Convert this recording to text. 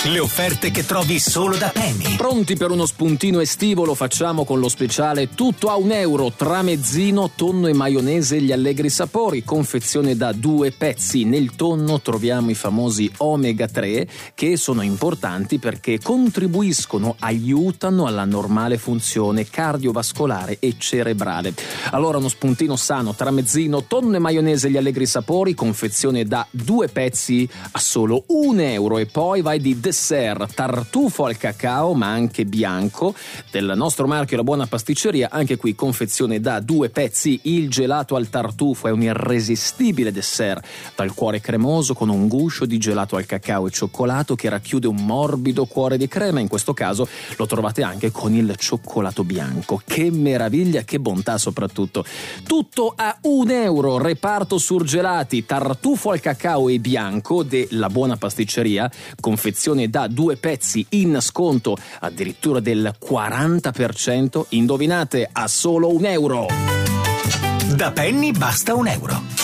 Le offerte che trovi solo da Penny. Pronti per uno spuntino estivo? Lo facciamo con lo speciale tutto a €1. Tramezzino, tonno e maionese gli allegri sapori, confezione da 2 pezzi. Nel tonno troviamo i famosi omega 3 che sono importanti perché aiutano alla normale funzione cardiovascolare e cerebrale. Allora uno spuntino sano, tramezzino, tonno e maionese gli allegri sapori, confezione da 2 pezzi a solo €1. E poi vai di dessert, tartufo al cacao ma anche bianco del nostro marchio La Buona Pasticceria, anche qui confezione da 2 pezzi. Il gelato al tartufo è un irresistibile dessert dal cuore cremoso con un guscio di gelato al cacao e cioccolato che racchiude un morbido cuore di crema. In questo caso lo trovate anche con il cioccolato bianco. Che meraviglia, che bontà soprattutto. Tutto a €1. Reparto surgelati, tartufo al cacao e bianco della Buona Pasticceria, confezione da 2 pezzi in sconto addirittura del 40%. Indovinate, a solo €1. Da Penny basta €1.